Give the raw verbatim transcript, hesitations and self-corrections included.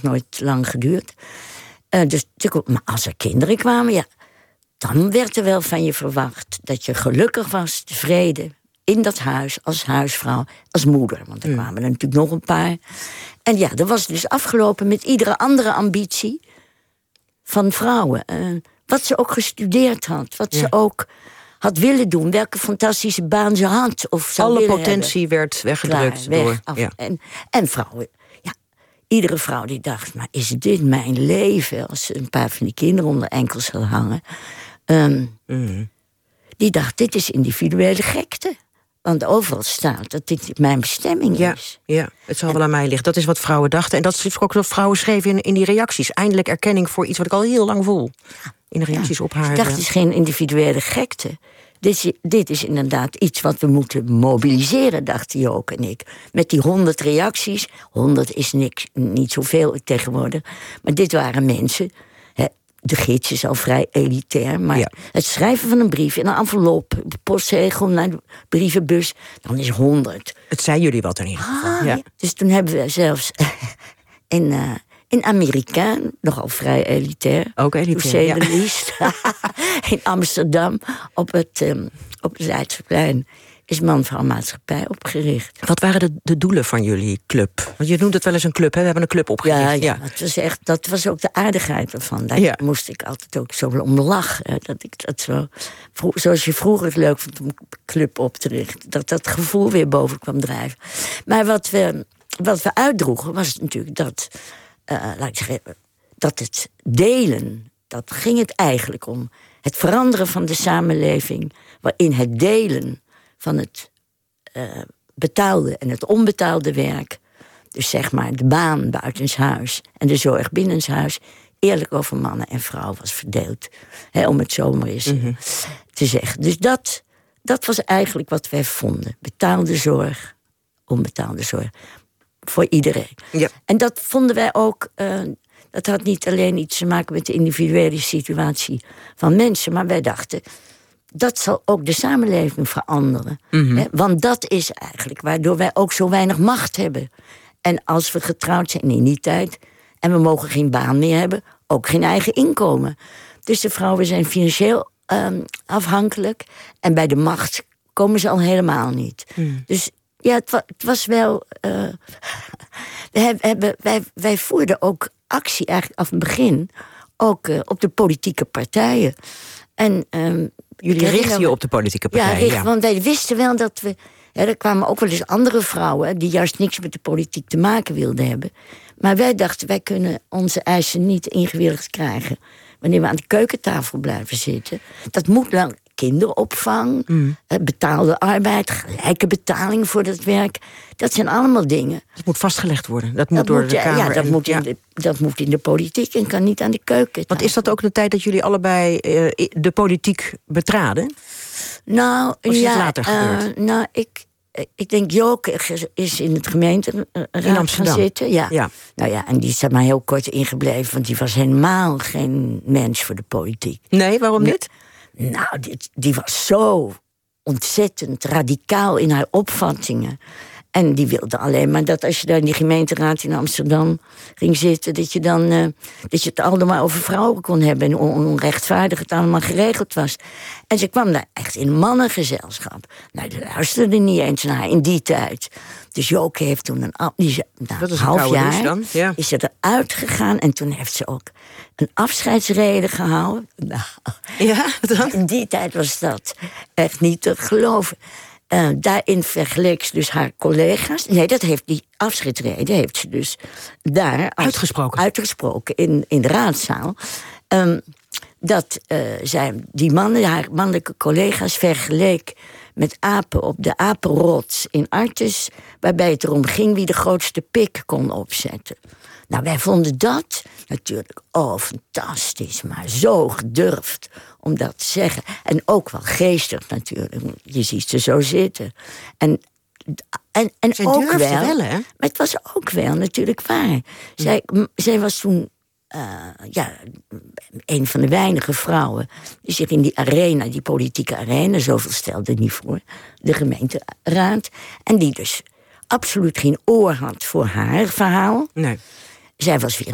nooit lang geduurd. Uh, dus, maar als er kinderen kwamen, ja, dan werd er wel van je verwacht dat je gelukkig was, tevreden, in dat huis, als huisvrouw, als moeder. Want er kwamen er natuurlijk nog een paar. En ja, dat was dus afgelopen met iedere andere ambitie van vrouwen. Uh, wat ze ook gestudeerd had, wat ja. ze ook had willen doen, welke fantastische baan ze had. Of zou Alle willen potentie hebben. werd weggedrukt. Klaar, weg, door. Af, Ja. En, en vrouwen, ja, iedere vrouw die dacht, maar is dit mijn leven? Als ze een paar van die kinderen onder enkels had hangen. Um, mm. Die dacht, dit is individuele gekte. Want overal staat dat dit mijn bestemming ja, is. Ja, het zal en, wel aan mij liggen. Dat is wat vrouwen dachten. En dat is ook wat vrouwen schreven in, in die reacties. Eindelijk erkenning voor iets wat ik al heel lang voel. In de reacties ja, op haar. Ik dacht, het is geen individuele gekte. Dit is, dit is inderdaad iets wat we moeten mobiliseren, dachten Jook en ik. Met die honderd reacties. Honderd is niks, niet zoveel tegenwoordig. Maar dit waren mensen. Hè, de gids is al vrij elitair. Maar ja. het schrijven van een brief in een envelop, postzegel naar de brievenbus, dan is honderd. Het zijn jullie wat in ieder geval. Ah, ja. Ja. Dus toen hebben we zelfs in, uh, in Amerikaan, nogal vrij elitair. Ook elitair, ja. In Amsterdam, op het, um, op het Leidseplein, is Man-Vrouw Maatschappij opgericht. Wat waren de, de doelen van jullie club? Want je noemt het wel eens een club, hè? We hebben een club opgericht. Ja, ja, ja. Dat, was echt, dat was ook de aardigheid ervan. Daar ja. moest ik altijd ook zo om lachen. Dat ik dat zo, zoals je vroeger het leuk vond om een club op te richten. Dat dat gevoel weer boven kwam drijven. Maar wat we, wat we uitdroegen was natuurlijk dat, uh, laat ik zeggen, dat het delen, dat ging het eigenlijk om. Het veranderen van de samenleving, waarin het delen van het uh, betaalde en het onbetaalde werk, dus zeg maar de baan buitenshuis en de zorg binnenshuis, eerlijk over mannen en vrouwen was verdeeld. Hè, om het zo maar eens mm-hmm. te zeggen. Dus dat, dat was eigenlijk wat wij vonden. Betaalde zorg, onbetaalde zorg. Voor iedereen. Ja. En dat vonden wij ook. Uh, dat had niet alleen iets te maken met de individuele situatie van mensen, maar wij dachten, dat zal ook de samenleving veranderen. Mm-hmm. Hè? Want dat is eigenlijk waardoor wij ook zo weinig macht hebben. En als we getrouwd zijn in die tijd en we mogen geen baan meer hebben, ook geen eigen inkomen. Dus de vrouwen zijn financieel um, afhankelijk en bij de macht komen ze al helemaal niet. Mm. Dus ja, het, wa- het was wel. Uh, we hebben, wij, wij voerden ook actie eigenlijk af het begin ook uh, op de politieke partijen. En um, jullie richten je op de politieke partijen? Ja, richt, ja, want wij wisten wel dat we. Ja, er kwamen ook wel eens andere vrouwen die juist niks met de politiek te maken wilden hebben. Maar wij dachten, wij kunnen onze eisen niet ingewilligd krijgen wanneer we aan de keukentafel blijven zitten. Dat moet lang. Kinderopvang, mm. betaalde arbeid, gelijke betaling voor dat werk. Dat zijn allemaal dingen. Dat moet vastgelegd worden. Dat moet dat door moet, de Kamer. Ja, dat, en, moet ja. in de, dat moet in de politiek en kan niet aan de keuken. Want is dat ook de tijd dat jullie allebei uh, de politiek betraden? Nou, of is ja, het later uh, gebeurd? Nou, ik, ik denk Joke is in het gemeenteraad in Amsterdam gaan zitten. Ja. Ja. Nou ja, en die is er maar heel kort ingebleven, want die was helemaal geen mens voor de politiek. Nee, waarom niet? Nou, die, die was zo ontzettend radicaal in haar opvattingen. En die wilde alleen maar dat als je daar in die gemeenteraad in Amsterdam ging zitten, dat je dan uh, dat je het allemaal over vrouwen kon hebben en on- onrechtvaardig het allemaal geregeld was. En ze kwam daar echt in mannengezelschap. Nou, die luisterde niet eens naar in die tijd. Dus Joke heeft toen een, die, nou, dat is een een half jaar dan. Ja. is ze eruit gegaan en toen heeft ze ook een afscheidsrede gehouden. Nou, ja, dan? In die tijd was dat echt niet te geloven. Uh, daarin vergeleek ze dus haar collega's. Nee, dat heeft die afscheidsrede heeft ze dus daar uitgesproken, uitgesproken in, in de raadzaal. Um, dat uh, zij die mannen, haar mannelijke collega's vergeleek met apen op de apenrots in Artes, waarbij het erom ging wie de grootste pik kon opzetten. Nou, wij vonden dat natuurlijk, oh, fantastisch, maar zo gedurfd om dat te zeggen. En ook wel geestig natuurlijk, je ziet ze zo zitten. En, en, en zij ook wel, wel, hè? Maar het was ook wel natuurlijk waar. Hm. Zij, zij was toen uh, ja, een van de weinige vrouwen die zich in die arena, die politieke arena, zoveel stelde niet voor, de gemeenteraad, en die dus absoluut geen oor had voor haar verhaal. Nee. Zij was weer